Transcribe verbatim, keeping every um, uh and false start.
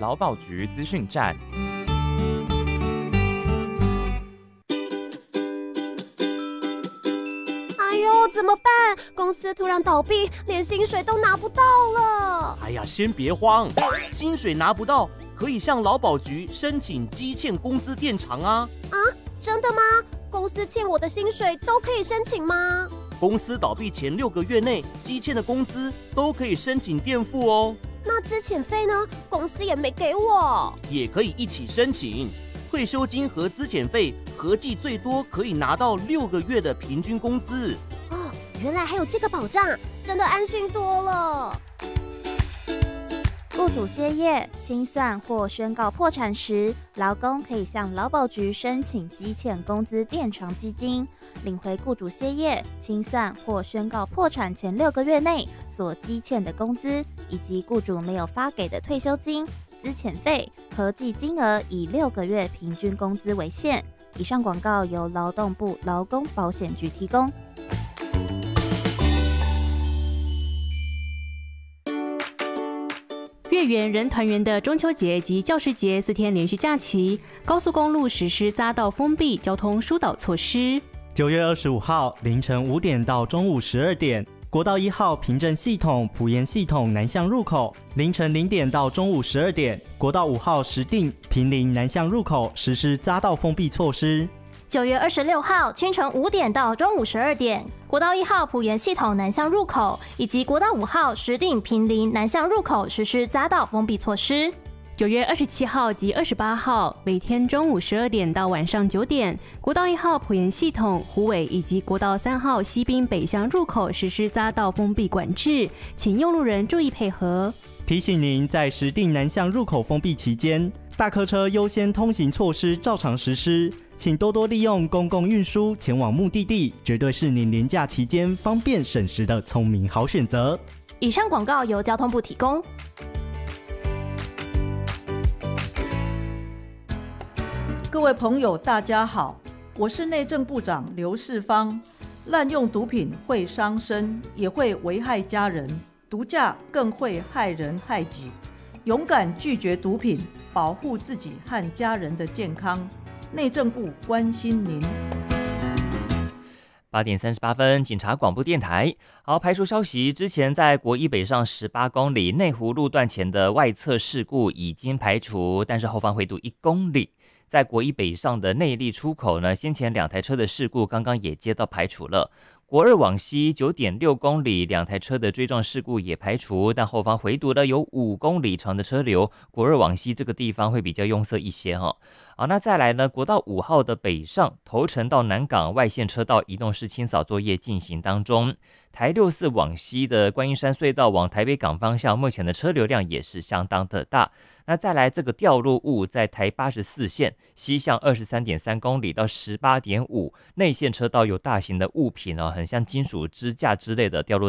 劳保局资讯站。 哎呦，怎么办？公司突然倒闭，连薪水都拿不到了。 哎呀，先别慌，薪水拿不到，可以向劳保局申请积欠工资垫偿啊。 啊，真的吗？公司欠我的薪水都可以申请吗？ 公司倒闭前六个月内积欠的工资都可以申请垫付哦。 那资遣费呢？公司也没给我。 也可以一起申请。退休金和资遣费合计最多可以拿到六个月的平均工资。 哦，原来还有这个保障，真的安心多了。 雇主歇业、清算或宣告破产时，劳工可以向劳保局申请积欠工资垫偿基金，领回雇主歇业、清算或宣告破产前六个月内所积欠的工资，以及雇主没有发给的退休金、资遣费，合计金额以六个月平均工资为限。以上广告由劳动部劳工保险局提供。 月圆人团圆的中秋节及教师节四天连续假期，高速公路实施匝道封闭交通疏导措施。 九月二十五号凌晨五点到中午十二点，国道一号平镇系统埔盐系统南向入口；凌晨零点到中午十二点，国道五号石碇坪林南向入口实施匝道封闭措施。 九月二十六号清晨五点到中午十二点，国道一号埔盐系统南向入口以及国道五号石碇坪林南向入口实施匝道封闭措施。 九月二十七号及二十八号每天中午十二点到晚上九点，国道一号埔盐系统虎尾以及国道三号西滨北向入口实施匝道封闭管制，请用路人注意配合。 提醒您，在石碇南向入口封闭期间，大客车优先通行措施照常实施，请多多利用公共运输前往目的地，绝对是您连假期间方便省时的聪明好选择。 以上广告由交通部提供。 各位朋友，大家好，我是内政部长刘世芳。滥用毒品会伤身，也会危害家人，毒驾更会害人害己。勇敢拒绝毒品，保护自己和家人的健康。内政部关心您。 八点三十八分，警察广播电台。好，排除消息，之前在国一北上十八公里内湖路段前的外侧事故已经排除，但是后方回堵一公里。在国一北上的内壢出口呢，先前两台车的事故刚刚也接到排除了。国二往西 九点六公里，两台车的追撞事故也排除，但后方回堵的有五公里长的车流，国二往西这个地方会比较拥塞一些哈。好，那再来呢，国道五号的北上头城到南港外线车道移动式清扫作业进行当中。台六四往西的观音山隧道往台北港方向，目前的车流量也是相当的大。那再来这个掉落物在台八十四线西向 二十三点三公里到 十八点五，内线车道有大型的物品哦，很像金属支架之类的掉落